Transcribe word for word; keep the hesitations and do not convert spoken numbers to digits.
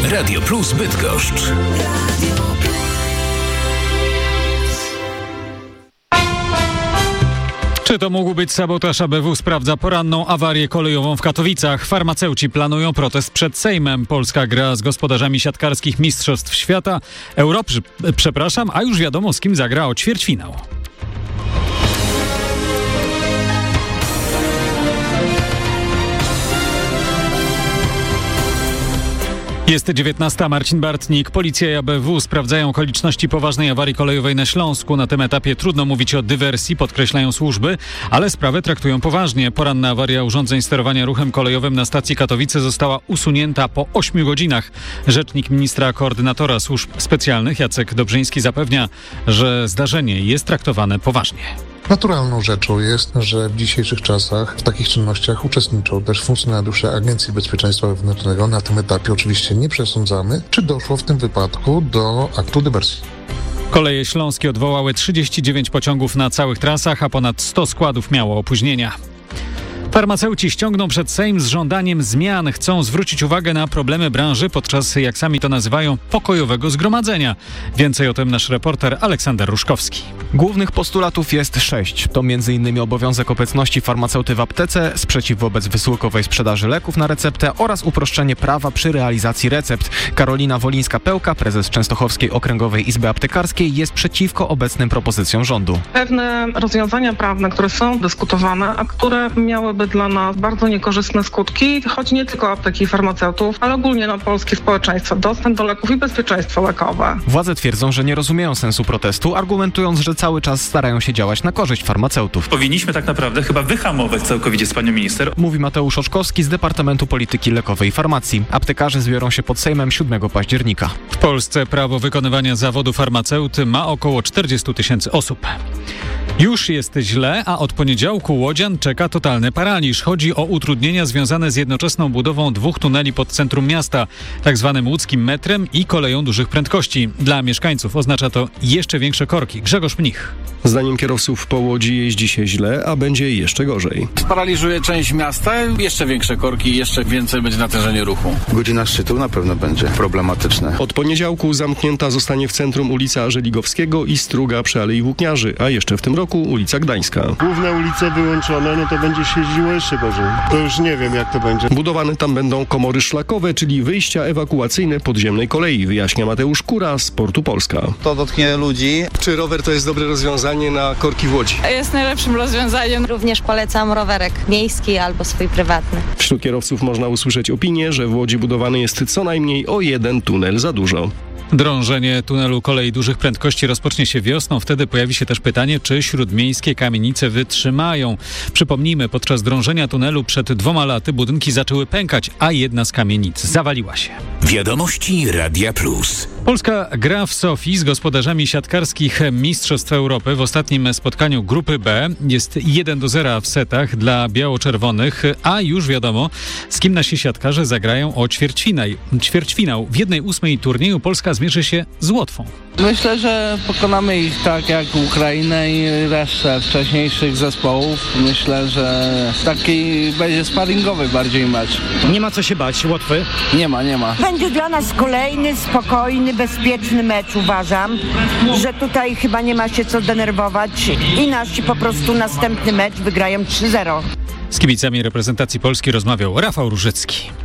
Radio Plus Bydgoszcz. Czy to mógł być sabotaż? A B W sprawdza poranną awarię kolejową w Katowicach. Farmaceuci planują protest przed Sejmem. Polska gra z gospodarzami siatkarskich Mistrzostw Świata. Europy, przepraszam, a już wiadomo, z kim zagra o ćwierćfinał. Jest dziewiętnasta, Marcin Bartnik. Policja i A B W sprawdzają okoliczności poważnej awarii kolejowej na Śląsku. Na tym etapie trudno mówić o dywersji, podkreślają służby, ale sprawę traktują poważnie. Poranna awaria urządzeń sterowania ruchem kolejowym na stacji Katowice została usunięta po ośmiu godzinach. Rzecznik ministra koordynatora służb specjalnych Jacek Dobrzyński zapewnia, że zdarzenie jest traktowane poważnie. Naturalną rzeczą jest, że w dzisiejszych czasach w takich czynnościach uczestniczą też funkcjonariusze Agencji Bezpieczeństwa Wewnętrznego. Na tym etapie oczywiście nie przesądzamy, czy doszło w tym wypadku do aktu dywersji. Koleje śląskie odwołały trzydzieści dziewięć pociągów na całych trasach, a ponad sto składów miało opóźnienia. Farmaceuci ściągną przed Sejm z żądaniem zmian. Chcą zwrócić uwagę na problemy branży podczas, jak sami to nazywają, pokojowego zgromadzenia. Więcej o tym nasz reporter Aleksander Ruszkowski. Głównych postulatów jest sześć. To między innymi obowiązek obecności farmaceuty w aptece, sprzeciw wobec wysyłkowej sprzedaży leków na receptę oraz uproszczenie prawa przy realizacji recept. Karolina Wolińska-Pełka, prezes Częstochowskiej Okręgowej Izby Aptekarskiej, jest przeciwko obecnym propozycjom rządu. Pewne rozwiązania prawne, które są dyskutowane, a które miałyby dla nas bardzo niekorzystne skutki, choć nie tylko apteki i farmaceutów, ale ogólnie na polskie społeczeństwo, dostęp do leków i bezpieczeństwo lekowe. Władze twierdzą, że nie rozumieją sensu protestu, argumentując, że cały czas starają się działać na korzyść farmaceutów. Powinniśmy tak naprawdę chyba wyhamować całkowicie z panią minister. Mówi Mateusz Oczkowski z Departamentu Polityki Lekowej i Farmacji. Aptekarze zbiorą się pod Sejmem siódmego października. W Polsce prawo wykonywania zawodu farmaceuty ma około czterdzieści tysięcy osób. Już jest źle, a od poniedziałku łodzian czeka totalny paraliż. Chodzi o utrudnienia związane z jednoczesną budową dwóch tuneli pod centrum miasta, tak zwanym łódzkim metrem i koleją dużych prędkości. Dla mieszkańców oznacza to jeszcze większe korki. Grzegorz Mnich. Zdaniem kierowców po Łodzi jeździ się źle, a będzie jeszcze gorzej. Sparaliżuje część miasta, jeszcze większe korki, jeszcze więcej będzie natężenie ruchu. Godzina szczytu na pewno będzie problematyczne. Od poniedziałku zamknięta zostanie w centrum ulica Żeligowskiego i Struga przy Alei Włókniarzy, a jeszcze w tym roku ulica Gdańska. Główne ulice wyłączone, no to będzie się jeździło jeszcze gorzej. To już nie wiem, jak to będzie. Budowane tam będą komory szlakowe, czyli wyjścia ewakuacyjne podziemnej kolei, wyjaśnia Mateusz Kura z Portu Polska. To dotknie ludzi. Czy rower to jest dobre rozwiązanie na korki w Łodzi? Jest najlepszym rozwiązaniem. Również polecam rowerek miejski albo swój prywatny. Wśród kierowców można usłyszeć opinię, że w Łodzi budowany jest co najmniej o jeden tunel za dużo. Drążenie tunelu kolei dużych prędkości rozpocznie się wiosną. Wtedy pojawi się też pytanie, czy śródmiejskie kamienice wytrzymają. Przypomnijmy, podczas drążenia tunelu przed dwoma laty budynki zaczęły pękać, a jedna z kamienic zawaliła się. Wiadomości Radia Plus. Polska gra w Sofii z gospodarzami siatkarskich Mistrzostw Europy. W ostatnim spotkaniu grupy B jest jeden do zera w setach dla biało-czerwonych, a już wiadomo, z kim nasi siatkarze zagrają o ćwierćfinał. ćwierćfinał. W jednej ósmej turnieju Polska zmierzy się z Łotwą. Myślę, że pokonamy ich tak jak Ukrainę i resztę wcześniejszych zespołów. Myślę, że taki będzie sparingowy bardziej mecz. Nie ma co się bać Łotwy? Nie ma, nie ma. Będzie dla nas kolejny, spokojny, bezpieczny mecz, uważam, że tutaj chyba nie ma się co denerwować i nasi po prostu następny mecz wygrają trzy zero. Z kibicami reprezentacji Polski rozmawiał Rafał Różycki.